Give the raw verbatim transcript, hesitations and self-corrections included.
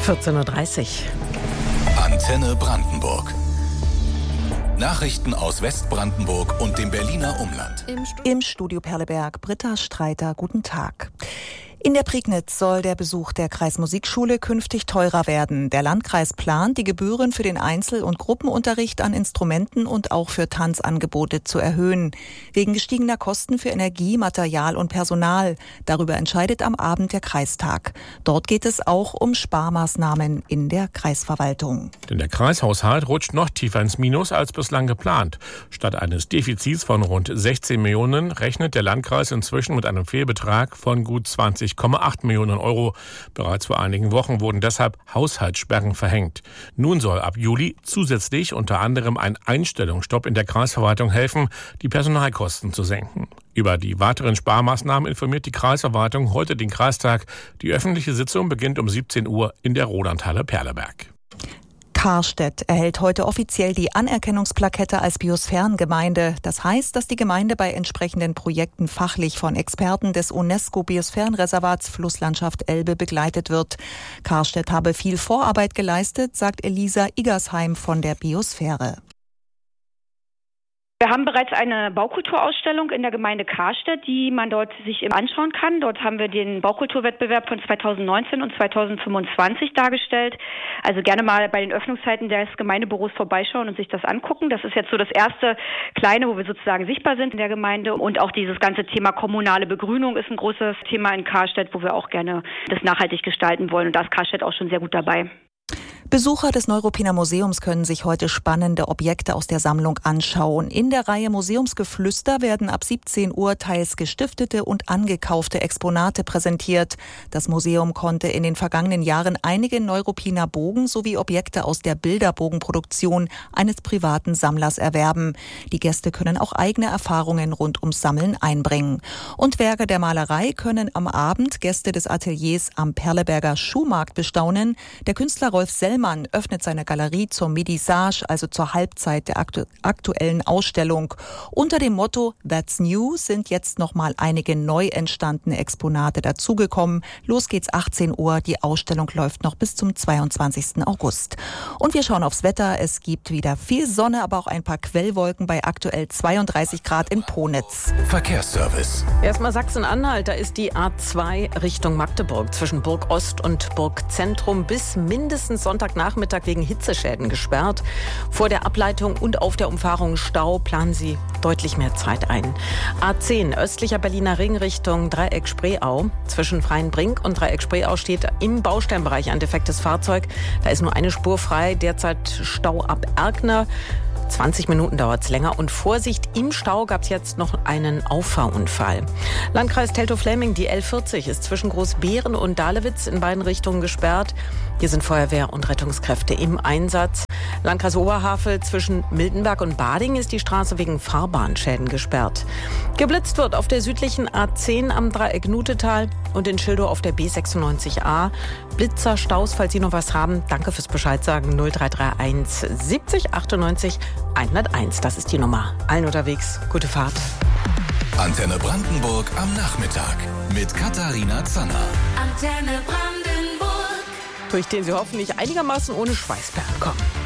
vierzehn Uhr dreißig. Antenne Brandenburg. Nachrichten aus Westbrandenburg und dem Berliner Umland. Im, Stu- Im Studio Perleberg, Britta Streiter, guten Tag. In der Prignitz soll der Besuch der Kreismusikschule künftig teurer werden. Der Landkreis plant, die Gebühren für den Einzel- und Gruppenunterricht an Instrumenten und auch für Tanzangebote zu erhöhen. Wegen gestiegener Kosten für Energie, Material und Personal. Darüber entscheidet am Abend der Kreistag. Dort geht es auch um Sparmaßnahmen in der Kreisverwaltung. Denn der Kreishaushalt rutscht noch tiefer ins Minus als bislang geplant. Statt eines Defizits von rund sechzehn Millionen rechnet der Landkreis inzwischen mit einem Fehlbetrag von gut zwanzig Komma acht Millionen Euro. Bereits vor einigen Wochen wurden deshalb Haushaltssperren verhängt. Nun soll ab Juli zusätzlich unter anderem ein Einstellungsstopp in der Kreisverwaltung helfen, die Personalkosten zu senken. Über die weiteren Sparmaßnahmen informiert die Kreisverwaltung heute den Kreistag. Die öffentliche Sitzung beginnt um siebzehn Uhr in der Rodanthalle Perleberg. Karstedt erhält heute offiziell die Anerkennungsplakette als Biosphärengemeinde. Das heißt, dass die Gemeinde bei entsprechenden Projekten fachlich von Experten des UNESCO-Biosphärenreservats Flusslandschaft Elbe begleitet wird. Karstedt habe viel Vorarbeit geleistet, sagt Elisa Iggersheim von der Biosphäre. Wir haben bereits eine Baukulturausstellung in der Gemeinde Karstedt, die man dort sich anschauen kann. Dort haben wir den Baukulturwettbewerb von zweitausendneunzehn und zweitausendfünfundzwanzig dargestellt. Also gerne mal bei den Öffnungszeiten des Gemeindebüros vorbeischauen und sich das angucken. Das ist jetzt so das erste Kleine, wo wir sozusagen sichtbar sind in der Gemeinde. Und auch dieses ganze Thema kommunale Begrünung ist ein großes Thema in Karstedt, wo wir auch gerne das nachhaltig gestalten wollen. Und da ist Karstedt auch schon sehr gut dabei. Besucher des Neuruppiner Museums können sich heute spannende Objekte aus der Sammlung anschauen. In der Reihe Museumsgeflüster werden ab siebzehn Uhr teils gestiftete und angekaufte Exponate präsentiert. Das Museum konnte in den vergangenen Jahren einige Neuruppiner Bogen sowie Objekte aus der Bilderbogenproduktion eines privaten Sammlers erwerben. Die Gäste können auch eigene Erfahrungen rund ums Sammeln einbringen. Und Werke der Malerei können am Abend Gäste des Ateliers am Perleberger Schuhmarkt bestaunen. Der Künstler Rolf Sellmann öffnet seine Galerie zur Medissage, also zur Halbzeit der aktu- aktuellen Ausstellung. Unter dem Motto That's New sind jetzt nochmal einige neu entstandene Exponate dazugekommen. Los geht's achtzehn Uhr. Die Ausstellung läuft noch bis zum zweiundzwanzigsten August. Und wir schauen aufs Wetter. Es gibt wieder viel Sonne, aber auch ein paar Quellwolken bei aktuell zweiunddreißig Grad in Ponitz. Verkehrsservice. Erstmal Sachsen-Anhalt, da ist die A zwei Richtung Magdeburg zwischen Burg Ost und Burg Zentrum bis mindestens Sonntagnachmittag wegen Hitzeschäden gesperrt. Vor der Ableitung und auf der Umfahrung Stau planen Sie deutlich mehr Zeit ein. A zehn östlicher Berliner Ring Richtung Dreieck Spreeau. Zwischen Freienbrink und Dreieck Spreeau steht im Bausteinbereich ein defektes Fahrzeug. Da ist nur eine Spur frei. Derzeit Stau ab Erkner. zwanzig Minuten dauert es länger. Und Vorsicht, im Stau gab es jetzt noch einen Auffahrunfall. Landkreis Teltow-Fläming, die L vierzig ist zwischen Großbeeren und Dahlewitz in beiden Richtungen gesperrt. Hier sind Feuerwehr und Rettungskräfte im Einsatz. Landkreis Oberhavel zwischen Miltenberg und Bading ist die Straße wegen Fahrbahnschäden gesperrt. Geblitzt wird auf der südlichen A zehn am Dreieck Nutetal und in Schildow auf der B sechsundneunzig A. Blitzer, Staus, falls Sie noch was haben. Danke fürs Bescheid sagen. null drei drei eins siebzig achtundneunzig hunderteins. Das ist die Nummer. Allen unterwegs. Gute Fahrt. Antenne Brandenburg am Nachmittag mit Katharina Zanner. Antenne Brandenburg. Durch den Sie hoffentlich einigermaßen ohne Schweißperlen kommen.